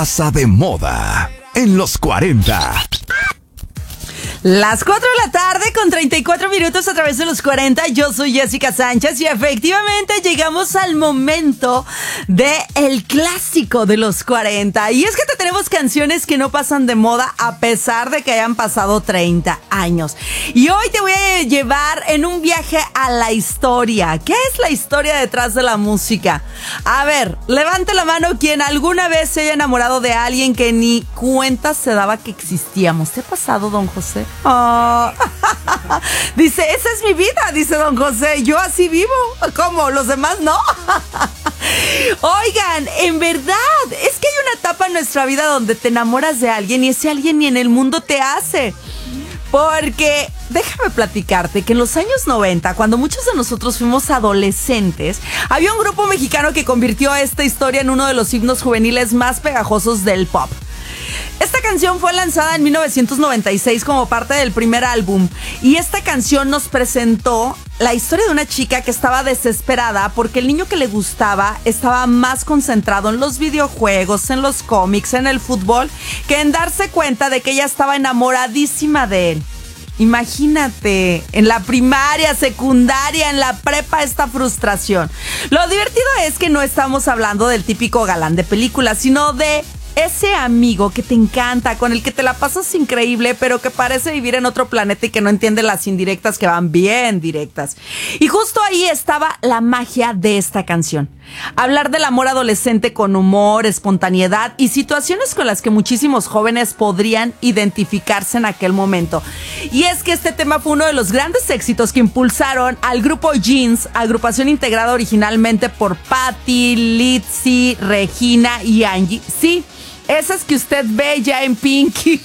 Pasa de moda en los 40. Las 4 de la tarde con 34 minutos a través de los 40. Yo soy Jessica Sánchez y efectivamente llegamos al momento de el clásico de los 40. Y es que tenemos canciones que no pasan de moda a pesar de que hayan pasado 30 años. Y hoy te voy a llevar en un viaje a la historia. ¿Qué es la historia detrás de la música? A ver, levante la mano quien alguna vez se haya enamorado de alguien que ni cuenta se daba que existíamos. ¿Te ha pasado, don José? Oh. Dice, esa es mi vida, dice don José. Yo así vivo. ¿Cómo? ¿Los demás no? Oigan, en verdad, es que hay una etapa en nuestra vida donde te enamoras de alguien y ese alguien ni en el mundo te hace. Porque déjame platicarte que en los años 90, cuando muchos de nosotros fuimos adolescentes, había un grupo mexicano que convirtió esta historia en uno de los himnos juveniles más pegajosos del pop. Esta canción fue lanzada en 1996 como parte del primer álbum y esta canción nos presentó la historia de una chica que estaba desesperada porque el niño que le gustaba estaba más concentrado en los videojuegos, en los cómics, en el fútbol, que en darse cuenta de que ella estaba enamoradísima de él. Imagínate, en la primaria, secundaria, en la prepa, esta frustración. Lo divertido es que no estamos hablando del típico galán de película, sino de ese amigo que te encanta, con el que te la pasas increíble, pero que parece vivir en otro planeta y que no entiende las indirectas que van bien directas. Y justo ahí estaba la magia de esta canción. Hablar del amor adolescente con humor, espontaneidad y situaciones con las que muchísimos jóvenes podrían identificarse en aquel momento. Y es que este tema fue uno de los grandes éxitos que impulsaron al grupo Jeans, agrupación integrada originalmente por Patti, Litzy, Regina y Angie. Sí, esas que usted ve ya en Pinky,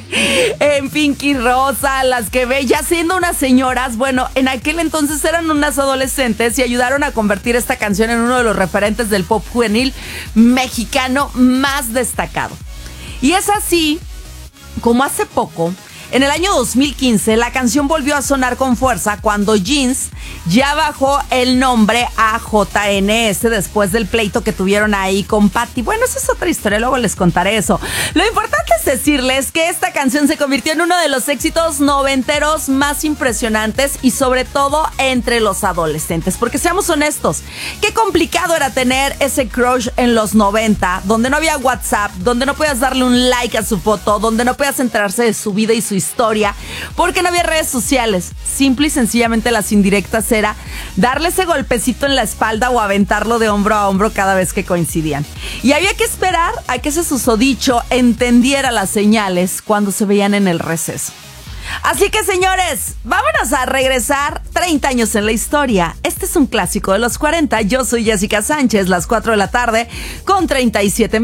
en Pinky Rosa, las que ve ya siendo unas señoras, bueno, en aquel entonces eran unas adolescentes y ayudaron a convertir esta canción en uno de los referentes del pop juvenil mexicano más destacado. Y es así como hace poco, en el año 2015, la canción volvió a sonar con fuerza cuando Jeans ya bajó el nombre a JNS después del pleito que tuvieron ahí con Patti. Bueno, esa es otra historia, luego les contaré eso. Lo importante es decirles que esta canción se convirtió en uno de los éxitos noventeros más impresionantes y sobre todo entre los adolescentes. Porque seamos honestos, qué complicado era tener ese crush en los 90, donde no había WhatsApp, donde no podías darle un like a su foto, donde no podías enterarse de su vida y su historia, porque no había redes sociales. Simple y sencillamente las indirectas era darle ese golpecito en la espalda o aventarlo de hombro a hombro cada vez que coincidían. Y había que esperar a que ese susodicho entendiera las señales cuando se veían en el receso. Así que, señores, vámonos a regresar 30 años en la historia. Este es un clásico de los 40. Yo soy Jessica Sánchez, las 4 de la tarde con 37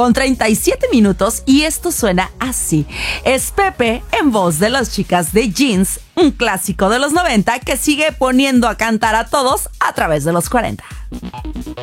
minutos y esto suena así. Es Pepe en voz de las chicas de Jeans, un clásico de los 90 que sigue poniendo a cantar a todos a través de los 40.